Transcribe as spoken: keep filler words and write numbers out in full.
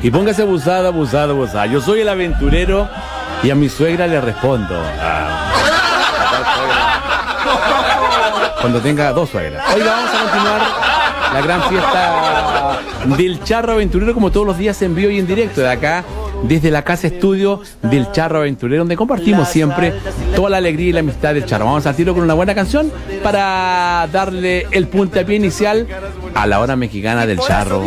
Y póngase abusada, abusada, abusada. Yo soy el aventurero y a mi suegra le respondo. Ah. Cuando tenga dos suegras. Hoy vamos a continuar la gran fiesta del Charro Aventurero, como todos los días en vivo y en directo de acá, desde la casa estudio del Charro Aventurero, donde compartimos siempre toda la alegría y la amistad del Charro. Vamos al tiro con una buena canción para darle el puntapié inicial a la hora mexicana del Charro.